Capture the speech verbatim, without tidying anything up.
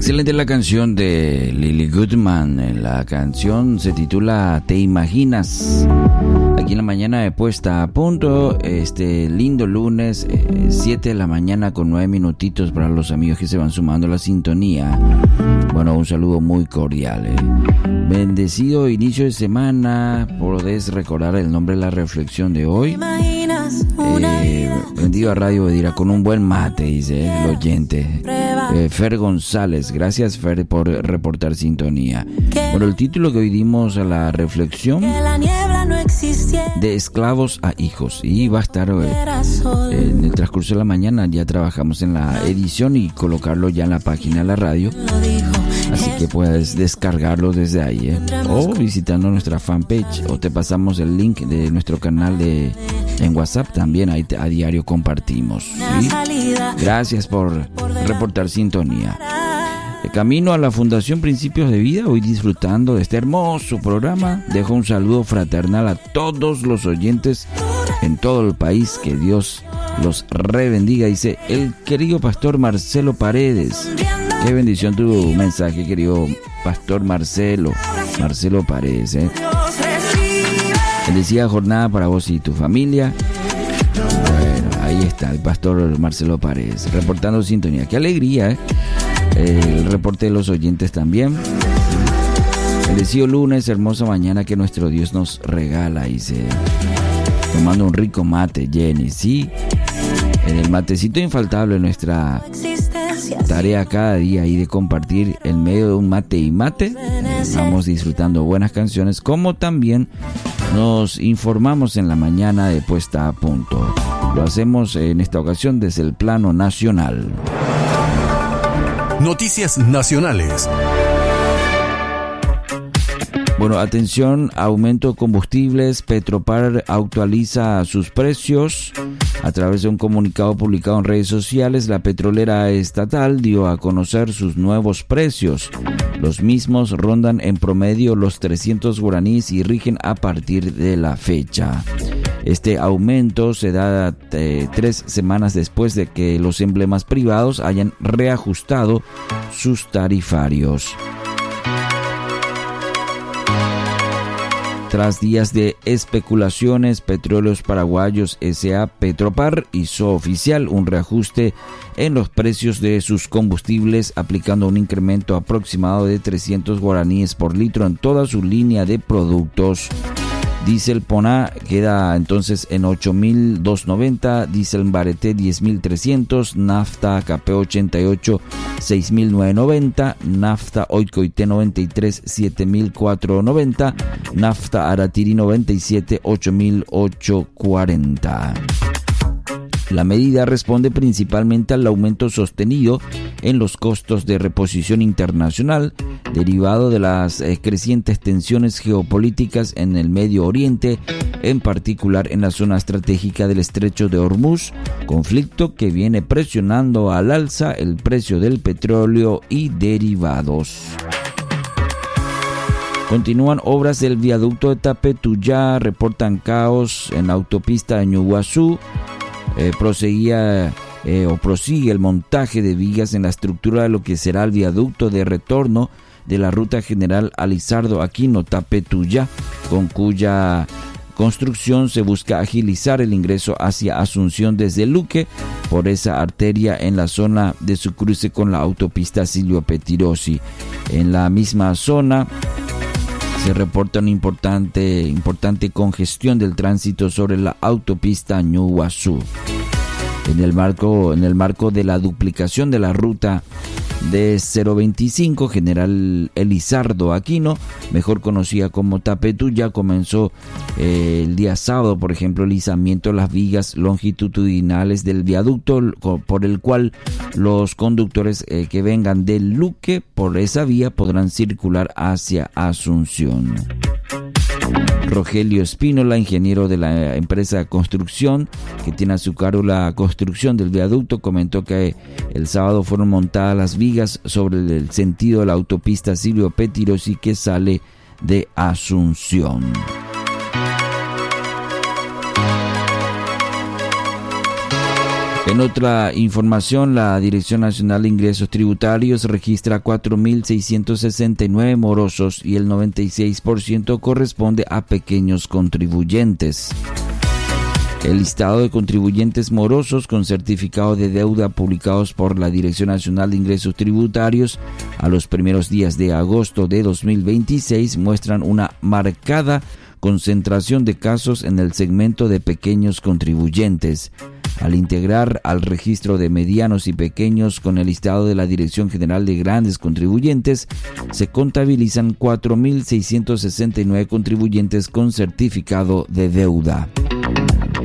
Excelente la canción de Lily Goodman. La canción se titula ¿Te imaginas? Aquí en la mañana de Puesta a Punto, este lindo lunes, eh, siete de la mañana con nueve minutitos para los amigos que se van sumando a la sintonía. Bueno, un saludo muy cordial. Eh. Bendecido inicio de semana. Podés recordar el nombre de la reflexión de hoy. Eh, bendigo a Radio Bedira con un buen mate, dice eh, el oyente. Eh, Fer González, gracias Fer por reportar sintonía. Bueno, el título que hoy dimos a la reflexión: de esclavos a hijos. Y va a estar eh, en el transcurso de la mañana. Ya trabajamos en la edición y colocarlo ya en la página de la radio. Así que puedes descargarlo desde ahí, ¿eh? O visitando nuestra fanpage, o te pasamos el link de nuestro canal de en WhatsApp también, ahí te, a diario compartimos, ¿sí? Gracias por reportar sintonía. De camino a la Fundación Principios de Vida, hoy disfrutando de este hermoso programa. Dejo un saludo fraternal a todos los oyentes en todo el país. Que Dios los rebendiga, dice el querido pastor Marcelo Paredes. Qué bendición tu mensaje, querido pastor Marcelo, Marcelo Paredes, ¿eh? Bendecida jornada para vos y tu familia. Bueno, ahí está el pastor Marcelo Paredes, reportando sintonía. Qué alegría, ¿eh? El reporte de los oyentes también. Bendecido lunes, hermosa mañana que nuestro Dios nos regala, dice. Tomando un rico mate, Jenny, sí. En el matecito infaltable, nuestra tarea cada día y de compartir en medio de un mate y mate. Vamos disfrutando buenas canciones, como también nos informamos en la mañana de Puesta a Punto. Lo hacemos en esta ocasión desde el plano nacional. Noticias nacionales. Bueno, atención, aumento de combustibles. Petropar actualiza sus precios. A través de un comunicado publicado en redes sociales, la petrolera estatal dio a conocer sus nuevos precios. Los mismos rondan en promedio los trescientos guaraníes y rigen a partir de la fecha. Este aumento se da eh, tres semanas después de que los emblemas privados hayan reajustado sus tarifarios. Tras días de especulaciones, Petróleos Paraguayos S A Petropar hizo oficial un reajuste en los precios de sus combustibles, aplicando un incremento aproximado de trescientos guaraníes por litro en toda su línea de productos. Diésel Poná queda entonces en ocho mil doscientos noventa, Diésel Bareté diez mil trescientos, Nafta K P ochenta y ocho seis mil novecientos noventa, Nafta Oikoité noventa y tres siete mil cuatrocientos noventa, Nafta Aratiri noventa y siete ocho mil ochocientos cuarenta. La medida responde principalmente al aumento sostenido en los costos de reposición internacional, derivado de las eh, crecientes tensiones geopolíticas en el Medio Oriente, en particular en la zona estratégica del Estrecho de Hormuz, conflicto que viene presionando al alza el precio del petróleo y derivados. Continúan obras del viaducto de Tapetuyá, reportan caos en la autopista de Ñuguazú. Eh, proseguía eh, o prosigue el montaje de vigas en la estructura de lo que será el viaducto de retorno de la ruta general Alizardo Aquino Tapetuyá, con cuya construcción se busca agilizar el ingreso hacia Asunción desde Luque por esa arteria en la zona de su cruce con la autopista Silvio Petirosi. En la misma zona se reporta una importante, importante congestión del tránsito sobre la autopista Ñuguazú. En el marco, en el marco de la duplicación de la ruta de cero veinticinco General Elizardo Aquino, mejor conocida como Tapetuyá, comenzó eh, el día sábado, por ejemplo, el izamiento de las vigas longitudinales del viaducto, por el cual los conductores eh, que vengan de Luque por esa vía podrán circular hacia Asunción. Rogelio Espínola, ingeniero de la empresa de construcción que tiene a su cargo la construcción del viaducto, comentó que el sábado fueron montadas las vigas sobre el sentido de la autopista Silvio Petirosi que sale de Asunción. En otra información, la Dirección Nacional de Ingresos Tributarios registra cuatro mil seiscientos sesenta y nueve morosos y el noventa y seis por ciento corresponde a pequeños contribuyentes. El listado de contribuyentes morosos con certificado de deuda publicados por la Dirección Nacional de Ingresos Tributarios a los primeros días de agosto de dos mil veintiséis muestran una marcada concentración de casos en el segmento de pequeños contribuyentes. Al integrar al registro de medianos y pequeños con el listado de la Dirección General de Grandes Contribuyentes, se contabilizan cuatro mil seiscientos sesenta y nueve contribuyentes con certificado de deuda.